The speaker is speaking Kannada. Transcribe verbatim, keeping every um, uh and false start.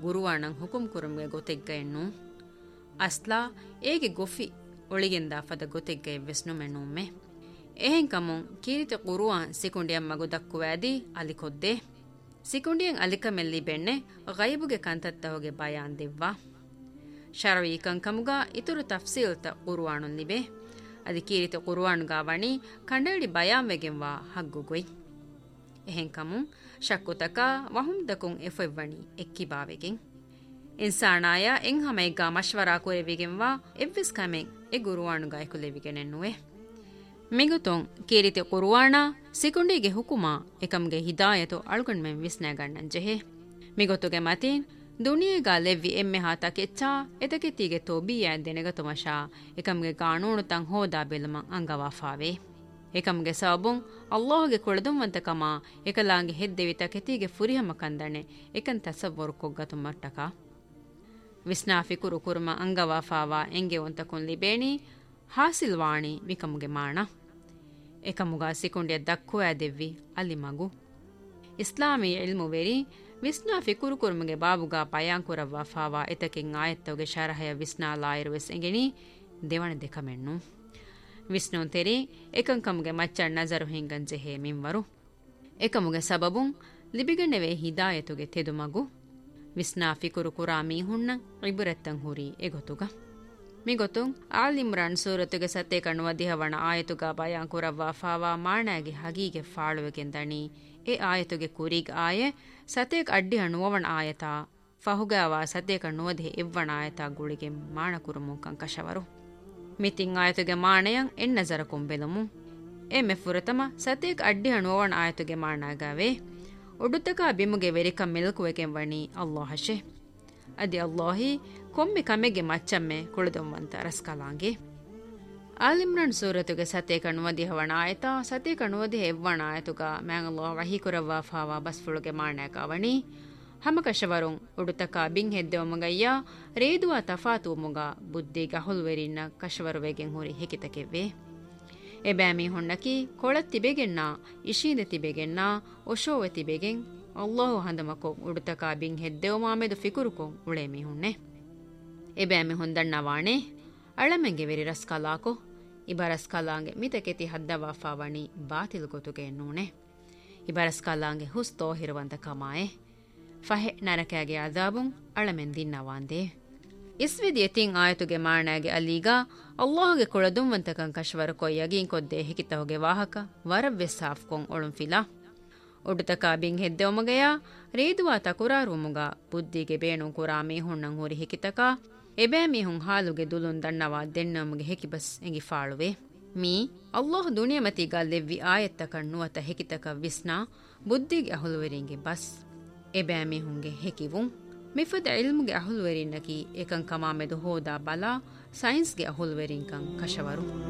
ಗುರುವಾಣಂ ಹುಕುಂ ಕುರುಮ್ಗೆ ಗೊತೆಗ್ಗೆನ್ನು ಅಸ್ಲಾ ಏಗೆ ಗೊಫಿ ಒಳಿಗೆಂದ ಫದ ಗೊತೆಗ್ಗೆ ವೆಸ್ನು ಮೆನ್ನೊಮ್ಮೆ ಎಹೆಂ ಕಮುಂ ಕೀರಿತ ಕುರುವಾನ್ ಸಿಕುಂಡಿಯಂ ಮಗು ದಕ್ಕುವಾದಿ ಅಲಿಕೊದ್ದೆ ಸಿಕುಂಡಿಯಂ ಅಲಿಕಮೆಲ್ಲಿ ಬೆಣ್ಣೆ ಗೈಬುಗೆ ಕಂತತ್ತವಗೆ ಬಯಾನ್ ದೆವ್ವಾ ಶರವಿ ಕಂಕಮುಗ ಇತುರು ತಫ್ಸೀಲ್ತ ಕುರುವಾಣುನ್ ಲಿಬೆ ಅದಿ ಕೀರಿತ ಕುರುವಾಣುಗ ವಣಿ ಕಂಡೇಡಿ ಬಯಾನ್ ವೆಗೆಂವಾ ಹಗ್ಗುಗೊಯ್ ಎಹೆಂ ಕಮುಂ ಶಕ್ಕುತಕ ವಹುಂದಕುಂ ಎಫೆವ್ವಣಿ ಎಕ್ಕಿಬಾವೆಗೆಂ ಇನ್ಸಾನಾಯ ಎಂ ಹಮೈಗಾ ಮಶ್ವರಾ ಕುರೆವಿಗೆಂವಾ ಎವ್ವಿಸ್ ಕಮೆಂ ಎ ಗುರುವಾಣುಗ ಎಕುಲೆವಿಗೆನೆನ್ನುವೆ ಮಿಗುತೊಂ ಕೀರಿತೆ ಕುರುವಾಣ ಸಿಕುಂಡಿಗೆ ಹುಕುಮ ಎಕಮ್ಗೆ ಹಿದಾಯತು ಅಳ್ಗೊಂಡ್ಮೆಂ ವಿಸ್ನಾಗಣ್ಣನ್ ಜೆಹೆ ಮಿಗೊತುಗೆ ಮತೀನ್ ದುನಿಯೆಗಾ ಲೆವ್ವಿ ಎಮ್ಮೆ ಹಾತ ಕೆಚ್ಚಾ ಎತಕೆತ್ತಿಗೆ ತೋಬಿಯಾ ದೆನೆಗತುಮಶಾ ಎಕಮ್ಗೆ ಕಾನೂನು ತಂ ಹೋದಾ ಬೆಲಮ ಅಂಗವಾಫಾವೆ ಎಕಮ್ಗೆ ಸಬುಂ ಅಲ್ಲಾಹ್ಗೆ ಕೊಳದುಂವಂತಕಮ ಎಕಲಾಂಗೆ ಹೆದ್ದೆವಿತ ಕೆತಿಗೆ ಫುರಿಹಮ ಕಂದಣೆ ಎಕನ್ ತಸವ್ವರು ಕೊಗ್ಗತುಮಟ್ಟಕ ವಿಸ್ನಾಫಿ ಕುರು ಕುರುಮ ಅಂಗವಾಫಾವಾ ಎಂಗೆ ಒಂತಕುನ್ ಲಿಬೇಣಿ ಹಾಸಿಲ್ವಾಣಿ ಮಿಕಮ್ಗೆ ಮಾಣ ಎಕಮುಗ ಸಿಕುಂಡಿಯ ದಕ್ಕುವ ದೆವ್ವಿ ಅಲ್ಲಿ ಮಗು ಇಸ್ಲಾಮಿ ಇಲ್ಮು ವೆರಿ ವಿಸ್ನಾಫಿ ಕುರು ಕುರುಮಗೆ ಬಾಬುಗ ಪಯಾಂಕುರವ್ವ ಫಾವಾ ಎತಕೆಂ ಆಯತ್ತವಗೆ ಶರಹಯ ವಿಸ್ನಾ ಲಾಯಿರುವೆಸ್ ಎಂಗೆನಿ ದೇವಣ ದೆಕಮೆಣ್ಣು ವಿಷ್ಣುನ್ ತೆರಿ ಎಕಂಕಮುಗೆ ಮಚ್ಚಣ್ ನಜರು ಹಿಂಗಂಜೆ ಹೇ ಮಿಂವರು ಎಕಮುಗೆ ಸಬಬುಂ ಲಿಬಿಗಣ್ಣೆವೆ ಹಿದಾಯತುಗೆ ತೆದು ಮಗು ವಿಸ್ನಾಫಿ ಕುರು ಕುರಾ ಮೀಹುಣ್ಣ ಇಬುರೆತ್ತಂ ಹುರಿ ಎಗೊತುಗ ಮಿಗೊತು ಆಲ್ ಇಮ್ರಾನ್ ಸೂರತುಗೆ ಸತ್ತೆ ಕಣ್ಣುವ ದಿಹವಣ ಆಯತುಗ ಬಯಾಂಕುರವ್ವ ಫಾವಾ ಮಾಣಾಗಿ ಹಗೀಗೆ ಫಾಳುವೆಗೆಂದಣಿ ಎ ಆಯತುಗೆ ಕುರಿಗ್ ಆಯೆ ಸತೇಕ್ ಅಡ್ಡಿ ಹಣ್ಣುವವಣ ಆಯತ ಫಹುಗಾವ ಸತ್ತೆ ಕಣ್ಣುವದೆ ಇವ್ವಣ ಆಯತ ಗುಳಿಗೆ ಮಾಣ ಕುರುಮು ಕಂಕಶವರು ಮಿತಿಂ ಆಯತುಗೆ ಮಾಣಯಂ ಎನ್ ನಜರ ಕೊಂಬೆಲಮು ಎ ಮೆಫುರತಮ ಸತೇಕ್ ಅಡ್ಡಿ ಹಣ್ಣುವವಣ ಆಯತುಗೆ ಮಾಣಾಗವೆ ಒಡುತ್ತಕ ಬಿಮುಗೆ ವೆರಿಕ ಮೆಲ್ಕುವೆಗೆಂವಣಿ ಅಲ್ಲಾಹಶೆ ಅದಿ ಅಲ್ಲಾಹಿ ಕೊಮ್ಮೆ ಕಮೆಗೆ ಮಚ್ಚಮ್ಮೆ ಕುಳಿದೊಂವಂತ ರಸ್ಕಲಾಂಗೆ ಆಲಿಮ್ರನ್ ಸೂರತುಗೆ ಸತೆ ಕಣ್ಣುವದಿ ಹವಣ ಆಯತ ಸತೆ ಕಣ್ಣುವದಿ ಹೆವ್ವಣ ಆಯತುಗ ಮ್ಯಾಂಗಲ್ಲೋ ವಹೀಕುರವ್ವ ಫಾವಾ ಬಸ್ಫುಳುಗೆ ಮಾಣಾಕವಣಿ ಹಮಕಶವರುಂ ಉಡುತಕ ಬಿಂಗ್ ಹೆದ್ದೆವಮಗಯ್ಯ ರೇದುವ ತಫಾತು ಮುಗ ಬುದ್ಧಿಗ ಹುಲ್ವೆರಿನ್ನ ಕಶವರುವೆಗೆಂ ಹುರಿ ಹೆಕಿತಕೆವ್ವೆ ಎಬ್ಯಾಮಿ ಹೊಣ್ಣಕಿ ಕೊಳತ್ತಿಬೆಗೆನ್ನ ಇಶೀದತಿಬೆಗೆನ್ನ ಒಶೋವತಿಬೆಗೆಂ ಅಲ್ಲಾಹು ಹಂದಮಕೊ ಉಡುತಕ ಬಿಂಗ್ ಹೆದ್ದೆವ ಮಾಮೆದು ಫಿಕುರುಕೊಂ ಉಳೇಮಿ ಹುಣ್ಣೆ ಎಬ್ಯಾಮಿ ಹೊಂದಣ್ಣವಾಣೆ ಅಳಮೆಂಗೆ ವೆರಿ ರಸ್ಕಲಾಕೊ ಇಬರಸ್ಕಲಾಂಗೆ ಮಿತಕೆತಿ ಹದ್ದವಾಫಾವಣಿ ಬಾತಿಲ್ ಗೊತುಗೆ ಎನ್ನೂಣೆ ಇಬರಸ್ಕಲಾಂಗೆ ಹುಸ್ ತೋಹಿರುವಂತ ಕಮಾಯೆ ಫಹೆ ನರಕಾಗೆ ಅದಾಬುಂ ಅಳಮೆನ್ ದಿನ್ನವಾಂದೆ ಇಸ್ವಿದಿ ಎತಿಂ ಆಯತುಗೆ ಮಾಣಾಗೆ ಅಲೀಗ ಅಲ್ಲಾಹುಗೆ ಕೊಳದುಂವಂತಕಂ ಕಶ್ವರ ಕೊಯ್ಯಗಿಂ ಕೊದ್ದೆ ಹೆಕಿತಹುಗೆ ವಾಹಕ ವರವ್ವೆ ಸಾಫ್ಕೊಂ ಒಳುಂ ಫಿಲಾ ಒಡುತಕ ಬಿಂಗ್ ಹೆದ್ದೆವಮಗೆಯ ರೇದುವಾ ತಕುರಾರುಮುಗ ಬುದ್ಧಿಗೆ ಬೇಣು ಕುರಾ ಮೀಹುಣ್ಣಂ ಹುರಿ ಹೆಕಿತಕ ಎಬෑ ಮೀಹುಂ ಹಾಲುಗೆ ದುಲುನ್ ದಣ್ಣವಾ ದೆನ್ನಮುಗೆ ಹೆಕಿಬಸ್ ಎಂಗಿ ಫಾಳುವೆ ಮೀ ಅಲ್ಲಾಹ್ ದುನಿಯಮತಿಗ ಲೆವ್ವಿ ಆಯತ್ತಕ ನುವತ ಹೆಕಿತಕ ವಿಸ್ನಾ ಬುದ್ಧಿಗೆ ಅಹುಲುವೆರಿಂಗೆ ಬಸ್ ಎಬෑ ಮೀಹುಂಗೆ ಹೆಕಿವುಂ ಮಿಫದ ಇಲ್ಮುಗೆ ಅಹುಲುವೆರಿನ್ನಕಿ ಏಕಂ ಕಮಾಮೆದು ಹೋದಾ ಬಲಾ ಸೈನ್ಸ್ಗೆ ಅಹುಲುವೆರಿಂಕಂ ಕಶವರು